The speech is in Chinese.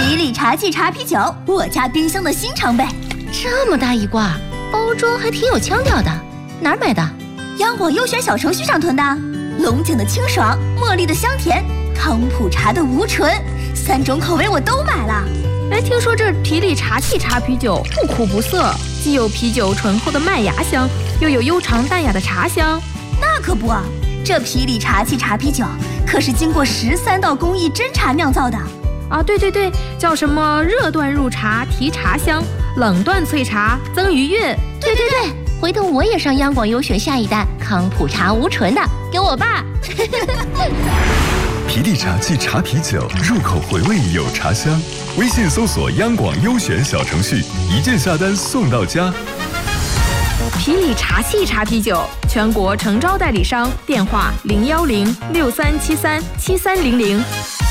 皮里茶气茶啤酒，我家冰箱的新常备。 这么大一挂，包装还挺有腔调的，哪儿买的？ 央广优选小程序上囤的。龙井的清爽，茉莉的香甜，康普茶的无醇，3种口味我都买了。 哎，听说这皮里茶气茶啤酒不苦不涩，既有啤酒醇厚的麦芽香，又有悠长淡雅的茶香。 那可不，这皮里茶气茶啤酒可是经过13道工艺真茶酿造的。 啊，对，叫什么热断入茶提茶香，冷断萃茶增余韵。 对，回头我也上央广优选下一单康普茶无醇的，给我爸。 皮里茶气茶啤酒，入口回味有茶香。微信搜索央广优选小程序，一键下单送到家。 皮里茶气茶啤酒，全国诚招代理商，电话01063737300。